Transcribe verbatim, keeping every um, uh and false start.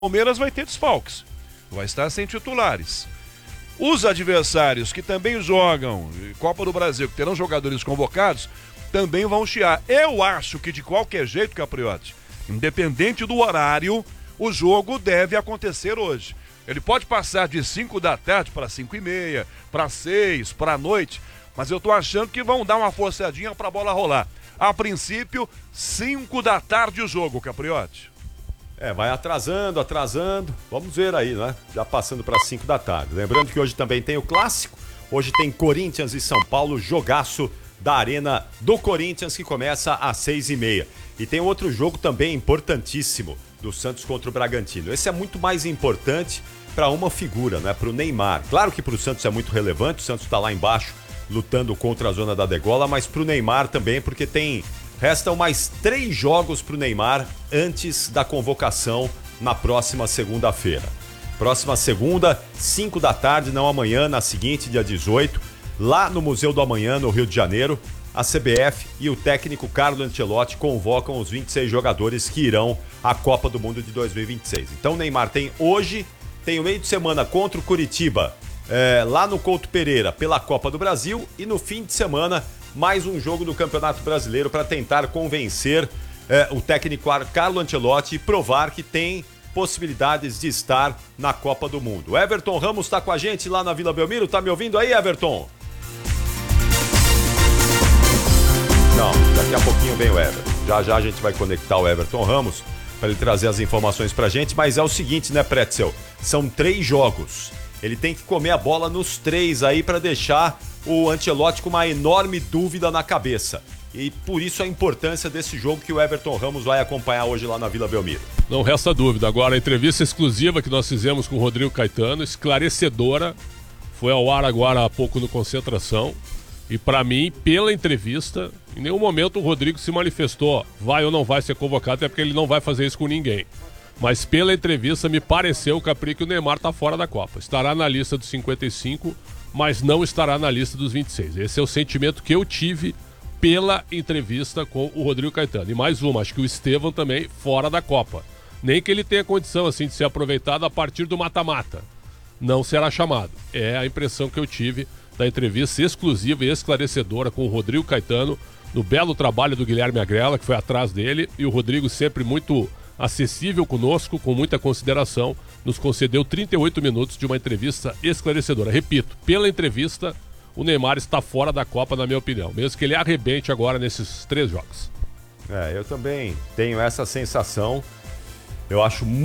Palmeiras vai ter desfalques, vai estar sem titulares. Os adversários que também jogam Copa do Brasil, que terão jogadores convocados, também vão chiar. Eu acho que de qualquer jeito, Capriotti, independente do horário, o jogo deve acontecer hoje. Ele pode passar de cinco da tarde para cinco e meia, para seis, para a noite, mas eu tô achando que vão dar uma forçadinha para a bola rolar. A princípio, cinco da tarde o jogo, Capriotti. É, vai atrasando, atrasando. Vamos ver aí, né? Já passando para cinco da tarde. Lembrando que hoje também tem o clássico. Hoje tem Corinthians e São Paulo, jogaço da Arena do Corinthians, que começa às seis e meia. E tem outro jogo também importantíssimo, do Santos contra o Bragantino. Esse é muito mais importante para uma figura, né? Para o Neymar. Claro que para o Santos é muito relevante, o Santos está lá embaixo lutando contra a zona da degola, mas para o Neymar também, porque tem... Restam mais três jogos para o Neymar antes da convocação na próxima segunda-feira. Próxima segunda, cinco da tarde, não amanhã, na seguinte, dia dezoito, lá no Museu do Amanhã, no Rio de Janeiro, a C B F e o técnico Carlo Ancelotti convocam os vinte e seis jogadores que irão à Copa do Mundo de dois mil e vinte e seis. Então o Neymar tem hoje, tem o meio de semana contra o Curitiba, é, lá no Couto Pereira, pela Copa do Brasil, e no fim de semana mais um jogo do Campeonato Brasileiro para tentar convencer eh, o técnico Carlo Ancelotti e provar que tem possibilidades de estar na Copa do Mundo. Everton Ramos está com a gente lá na Vila Belmiro. Tá me ouvindo aí, Everton? Não, daqui a pouquinho vem o Everton. Já já a gente vai conectar o Everton Ramos para ele trazer as informações para a gente. Mas é o seguinte, né, Pretzel? São três jogos. Ele tem que comer a bola nos três aí para deixar o Ancelotti com uma enorme dúvida na cabeça. E por isso a importância desse jogo que o Everton Ramos vai acompanhar hoje lá na Vila Belmiro. Não resta dúvida. Agora, a entrevista exclusiva que nós fizemos com o Rodrigo Caetano, esclarecedora, foi ao ar agora há pouco no Concentração. E para mim, pela entrevista, em nenhum momento o Rodrigo se manifestou, vai ou não vai ser convocado, até porque ele não vai fazer isso com ninguém. Mas pela entrevista me pareceu, Capri, que o Neymar está fora da Copa. Estará na lista dos cinquenta e cinco, mas não estará na lista dos vinte e seis. Esse é o sentimento que eu tive pela entrevista com o Rodrigo Caetano. E mais uma, acho que o Estevão também fora da Copa. Nem que ele tenha condição assim de ser aproveitado a partir do mata-mata. Não será chamado. É a impressão que eu tive da entrevista exclusiva e esclarecedora com o Rodrigo Caetano, no belo trabalho do Guilherme Agrela, que foi atrás dele, e o Rodrigo sempre muito acessível conosco, com muita consideração, nos concedeu trinta e oito minutos de uma entrevista esclarecedora. Repito, pela entrevista, o Neymar está fora da Copa, na minha opinião, mesmo que ele arrebente agora nesses três jogos. É, eu também tenho essa sensação. Eu acho muito